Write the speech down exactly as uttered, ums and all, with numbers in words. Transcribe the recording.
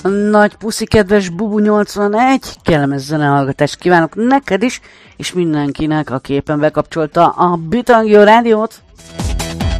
Nagy puszi, kedves Bubu nyolcvanegy, kellemes zenehallgatást kívánok neked is, és mindenkinek, aki éppen bekapcsolta a Bitangió rádiót.